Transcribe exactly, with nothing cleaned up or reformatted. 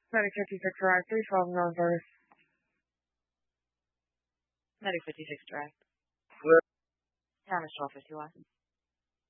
Medic fifty-six Rock, three twelve North First. Medic fifty-six Drive. Flip. Damage twelve fifty-one.